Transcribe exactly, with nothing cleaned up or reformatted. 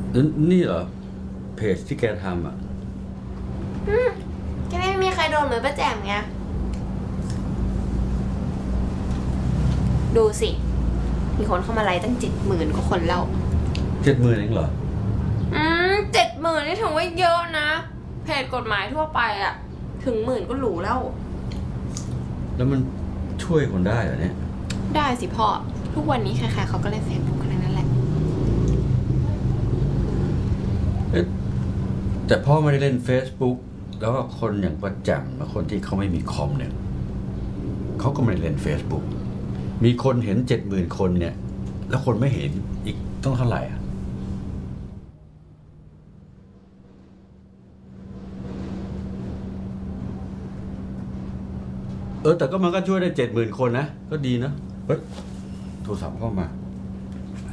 นี่เหรอเพจที่แกทำอ่ะอืมแกไม่มีใครโดนเหมือนป้าแจ่มไงดูสิมีคนเข้ามาไลค์ตั้งเจ็ดหมื่นกว่าคนแล้วเจ็ดหมื่นเองเหรออืมเจ็ดหมื่นนี่ถือว่าเยอะนะเพจกฎหมายทั่วไปอะถึงหมื่นก็หรูแล้วแล้วมันช่วยคนได้เหรอเนี่ยได้สิพ่อทุกวันนี้ใครๆเขาก็เล่นเฟซบุ๊กกันนั่นแหละเอ๊ะแต่พ่อไม่ได้เล่น Facebook แล้วก็คนอย่างประจำและคนที่เขาไม่มีคอมเนี่ยเขาก็ไม่ได้เล่น Facebook มีคนเห็นเจ็ดหมื่นคนเนี่ยแล้วคนไม่เห็นอีกต้องเท่าไหร่อ่ะเออแต่ก็มันก็ช่วยได้เจ็ดหมื่นคนนะก็ดีนะเฮ้ยโทรศัพท์เข้ามา